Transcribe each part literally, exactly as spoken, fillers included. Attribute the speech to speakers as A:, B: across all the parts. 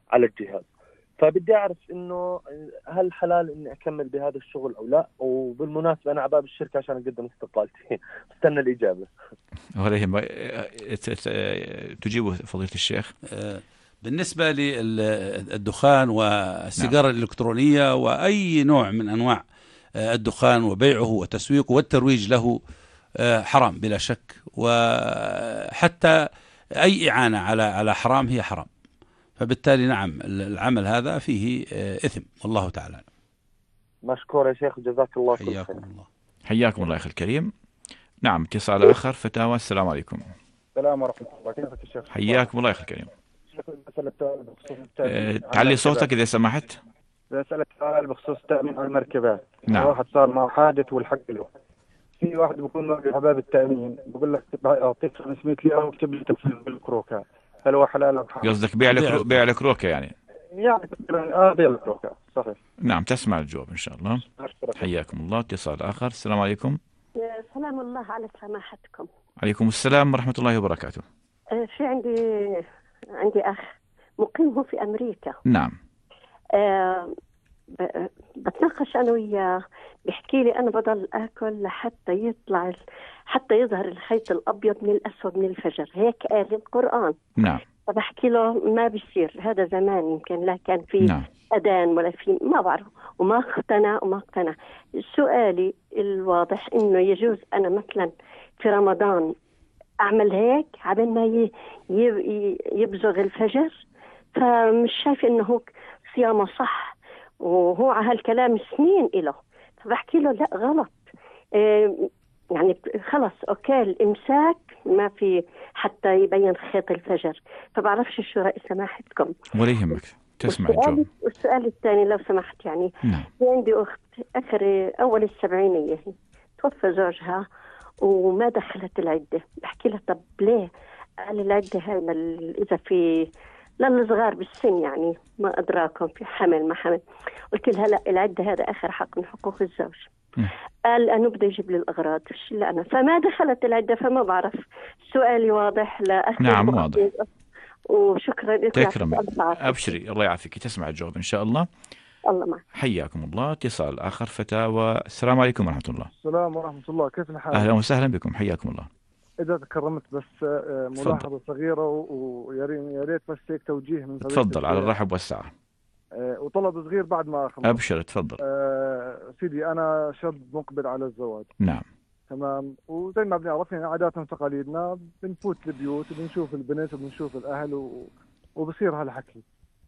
A: على الجهاز. فبدي أعرف إنه هل حلال إني أكمل بهذا الشغل أو لا؟ وبالمناسبة أنا على باب الشركة عشان أقدم استقالتي. استنى الإجابة.
B: ولا يهمك، تجيبه فضيلة الشيخ.
C: بالنسبة للدخان والسيجارة
B: نعم.
C: الإلكترونية وأي نوع من أنواع الدخان وبيعه وتسويقه والترويج له حرام بلا شك، وحتى أي إعانة على على حرام هي حرام. فبالتالي نعم العمل هذا فيه إثم، والله تعالى.
A: مشكور يا شيخ، جزاك الله كل خير.
C: حياكم الله.
B: حياكم الله أخي الكريم. نعم، اتصال آخر. فتاوى. السلام عليكم.
D: السلام ورحمة الله. كيفك يا شيخ؟
B: حياكم الله أخي الكريم.
D: أه
B: تعلي صوتك إذا سمحت.
D: بسألك سؤال بخصوص تأمين المركبات.
B: نعم.
D: واحد صار معه حادث والحق له، في واحد بيكون واقف على باب التأمين بقول لك أعطيك خمسمائة ليرة واكتب لي تفصيل بالكروكات، هل هو حلال أو حرام؟
B: قصدك بيع لك بيع لك روكة يعني؟
D: يعني اه بيع الكروكات صحيح.
B: نعم، تسمع الجواب إن شاء الله. حياكم الله. اتصال آخر. السلام عليكم.
E: سلام الله على سماحتكم.
B: عليكم السلام ورحمة الله وبركاته.
E: في عندي عندي أخ مقيم في أمريكا.
B: نعم.
E: أه بتناقش أنا وياه، بيحكي لي أنا بضل أكل لحتى يطلع حتى يظهر الخيط الأبيض من الأسود من الفجر، هيك قال القرآن.
B: نعم.
E: فبحكي له ما بيصير، هذا زمان يمكن لا كان في
B: نعم.
E: أذان ولا في ما بعرف، وما اقتنع وما اقتنع. سؤالي الواضح إنه يجوز أنا مثلا في رمضان أعمل هيك عبين ما يبزغ الفجر، فمش شايف إنه هو صيامه صح، وهو على هالكلام سنين إله. فبحكي له لا غلط، إيه يعني خلص أوكي الإمساك ما في حتى يبين خيط الفجر. فبعرفش شو رأي سماحتكم.
B: ولا يهمك، تسمع الجواب.
E: والسؤال الثاني لو سمحت، يعني
B: نعم.
E: عندي أخت آخر أول السبعينية توفى زوجها وما دخلت العدة. بحكي لها طب ليه؟ قال العدة هاي إذا في للصغار بالسن، يعني ما أدراكم في حمل ما حمل. قلت لها لا، العدة هذا آخر حق من حقوق الزوج. م. قال لأنه بده يجيب لي الأغراض مش لا أنا، فما دخلت العدة. فما بعرف، سؤالي واضح لأخي.
B: نعم واضح.
E: وشكرا لك.
B: تكرم، أبشري، الله يعافيك. تسمع الجواب إن شاء الله.
E: الله معك.
B: حياكم الله. اتصال آخر. فتاوى. السلام عليكم ورحمة الله.
D: السلام ورحمة الله. كيف الحال؟
B: أهلا وسهلا بكم، حياكم الله.
D: إذا تكرمت بس ملاحظة صغيرة ويا ريت بس هيك توجيه من فضيلة.
B: تفضل، على الرحب والسعة.
D: وطلب صغير بعد ما أخلص.
B: أبشر تفضل.
D: أه سيدي أنا شاب مقبل على الزواج.
B: نعم.
D: تمام. وزي ما بنعرف يعني عاداتنا وتقاليدنا بنفوت البيوت وبنشوف البنت وبنشوف الأهل و... وبصير هالحكي.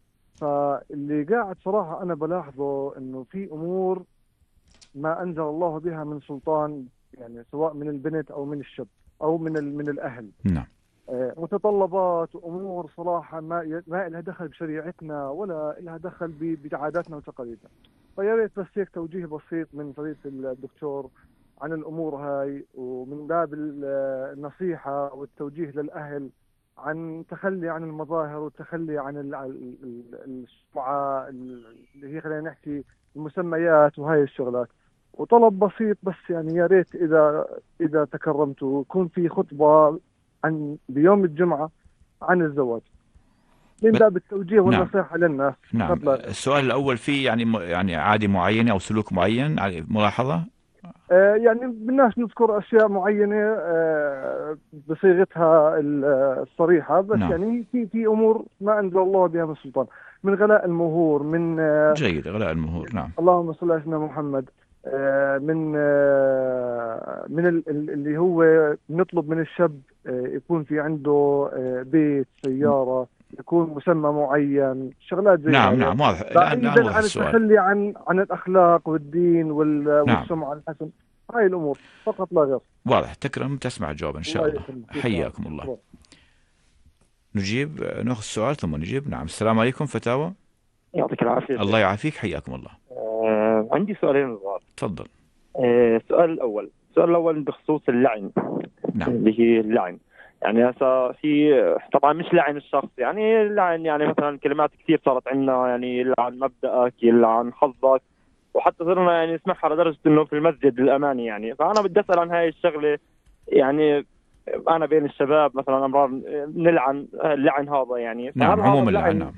D: فاللي قاعد صراحة أنا بلاحظه إنه في أمور ما أنزل الله بها من سلطان، يعني سواء من البنت أو من الشاب أو من ال... من الأهل.
B: نعم.
D: آه متطلبات وأمور صراحة ما ي... ما لها دخل بشريعتنا ولا لها دخل ب... بعاداتنا وتقاليدنا. فيا ريت بس هيك توجيه بسيط من فضيلة الدكتور عن الأمور هاي، ومن باب النصيحة والتوجيه للأهل عن تخلي عن المظاهر والتخلي عن السمعة اللي هي خلينا نحكي المسميات وهاي الشغلات. وطلب بسيط بس يعني يا ريت إذا إذا تكرمتوا يكون في خطبة عن بيوم الجمعة عن الزواج من باب التوجيه والنصيحة. نعم. للناس.
B: نعم. السؤال الأول فيه يعني يعني عادة معينة أو سلوك معين ملاحظة؟
D: آه يعني بدناش نذكر أشياء معينة آه بصيغتها الصريحة، بس نعم. يعني في في أمور ما أنزل الله بها من السلطان، من غلاء المهور، من آه
B: جيد غلاء المهور. نعم.
D: اللهم صل على سيدنا محمد. آه من آه من اللي هو نطلب من الشاب آه يكون في عنده آه بيت، سيارة، يكون مسمى معين، شغلات زي
B: نعم. نعم واضح. الآن
D: واضح السؤال. عن التخلي عن عن الأخلاق والدين وال...
B: نعم.
D: والسمعة الحسن، هاي الأمور فقط لا غير.
B: واضح. تكرم، تسمع الجواب إن شاء الله. الله حياكم الله. الله. نجيب، نأخذ السؤال ثم نجيب. نعم. السلام عليكم. فتاوى.
F: يعطيك العافية.
B: الله يعافيك. حياكم الله.
F: آه، عندي سؤالين صغار.
B: تفضل.
F: آه، السؤال الأول السؤال الأول بخصوص اللعن.
B: نعم.
F: اللي هي اللعن، يعني هسه في طبعا مش لعن الشخص، يعني لعن يعني مثلا كلمات كثير صارت عندنا، يعني يلعن مبدأك، يلعن حظك، وحتى صرنا يعني نسمعها لدرجة انه في المسجد للأمانة. يعني فأنا بدي أسأل عن هاي الشغلة، يعني أنا بين الشباب مثلا أمرار نلعن اللعن هذا، يعني
B: نعم عموم اللعن. نعم.